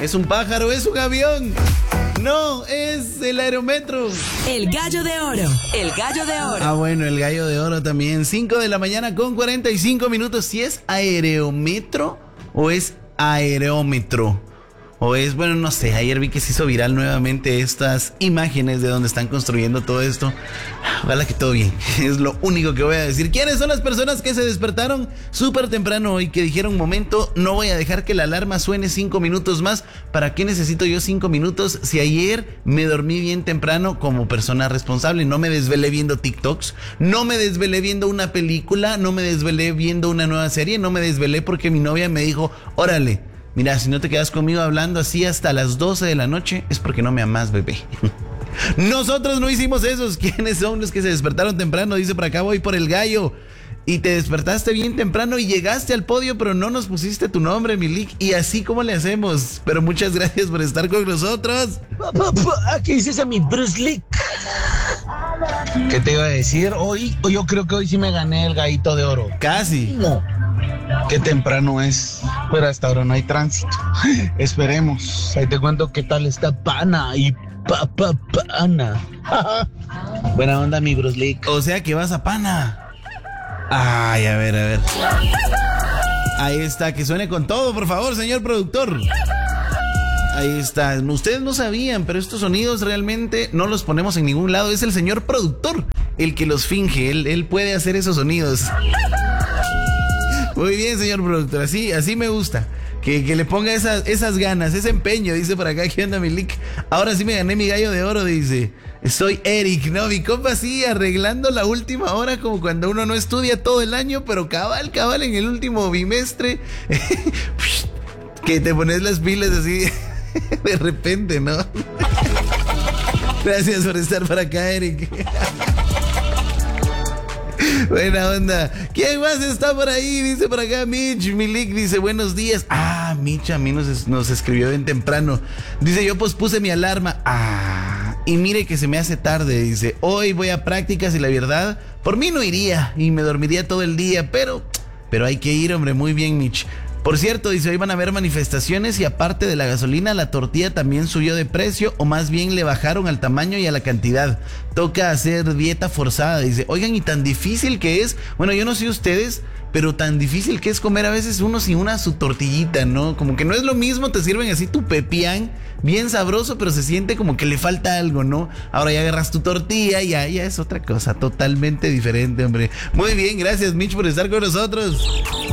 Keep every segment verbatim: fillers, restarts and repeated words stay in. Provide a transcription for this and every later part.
¿Es un pájaro? ¿Es un avión? No, es el aerometro. El gallo de oro. El gallo de oro. Ah, bueno, el gallo de oro también. cinco de la mañana con cuarenta y cinco minutos. ¿Si es aerometro o es aerómetro? O es, bueno, no sé, ayer vi que se hizo viral nuevamente estas imágenes de donde están construyendo todo esto. Ojalá que todo bien, es lo único que voy a decir. ¿Quiénes son las personas que se despertaron súper temprano hoy, que dijeron, momento, no voy a dejar que la alarma suene cinco minutos más? ¿Para qué necesito yo cinco minutos si ayer me dormí bien temprano como persona responsable? No me desvelé viendo TikToks, no me desvelé viendo una película, no me desvelé viendo una nueva serie, no me desvelé porque mi novia me dijo, órale, mira, si no te quedas conmigo hablando así hasta las doce de la noche, es porque no me amás, bebé. Nosotros no hicimos eso. ¿Quiénes son los que se despertaron temprano? Dice por acá, voy por el gallo. Y te despertaste bien temprano y llegaste al podio, pero no nos pusiste tu nombre, Milik. Y así como le hacemos. Pero muchas gracias por estar con nosotros. ¿Qué dices a mi Bruce Lee? ¿Qué te iba a decir? Hoy, yo creo que hoy sí me gané el gallito de oro. Casi. No. Qué temprano es, pero hasta ahora no hay tránsito. Esperemos. Ahí te cuento qué tal está Pana y pa, pa, Pana. Buena onda, mi Bruce Lee. O sea que vas a Pana. Ay, a ver, a ver. Ahí está, que suene con todo, por favor, señor productor. Ahí está. Ustedes no sabían, pero estos sonidos realmente no los ponemos en ningún lado. Es el señor productor el que los finge. Él, él puede hacer esos sonidos. Muy bien, señor productor, así, así me gusta. Que, que le ponga esas, esas ganas, ese empeño, dice por acá, ¿qué onda, Milik? Ahora sí me gané mi gallo de oro, dice. Soy Eric, ¿no? Mi compa sí, arreglando la última hora como cuando uno no estudia todo el año, pero cabal, cabal, en el último bimestre, que te pones las pilas así de repente, ¿no? Gracias por estar por acá, Eric. Buena onda. ¿Quién más está por ahí? Dice por acá Mitch. Milik dice buenos días. Ah, Mitch a mí nos, nos escribió bien temprano. Dice yo pospuse mi alarma. Ah, y mire que se me hace tarde. Dice hoy voy a prácticas y la verdad por mí no iría y me dormiría todo el día. Pero, pero hay que ir, hombre. Muy bien, Mitch. Por cierto, dice, hoy van a haber manifestaciones y aparte de la gasolina, la tortilla también subió de precio o más bien le bajaron al tamaño y a la cantidad. Toca hacer dieta forzada, dice. Oigan, y tan difícil que es, bueno, yo no sé ustedes, pero tan difícil que es comer a veces uno sin una su tortillita, ¿no? Como que no es lo mismo, te sirven así tu pepián, bien sabroso, pero se siente como que le falta algo, ¿no? Ahora ya agarras tu tortilla y ya, ya es otra cosa, totalmente diferente, hombre. Muy bien, gracias Mitch por estar con nosotros.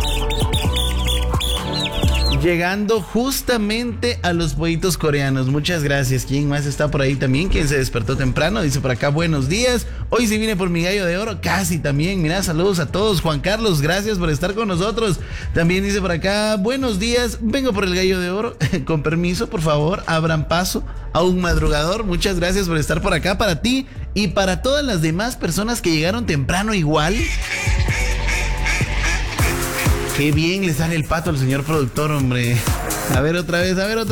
Llegando justamente a los pollitos coreanos. Muchas gracias. ¿Quién más está por ahí también? ¿Quién se despertó temprano? Dice por acá, buenos días. Hoy sí vine por mi gallo de oro. Casi también. Mira, saludos a todos. Juan Carlos, gracias por estar con nosotros. También dice por acá, buenos días. Vengo por el gallo de oro. Con permiso, por favor, abran paso a un madrugador. Muchas gracias por estar por acá para ti y para todas las demás personas que llegaron temprano igual. Qué bien le sale el pato al señor productor, hombre. A ver otra vez, a ver otra vez.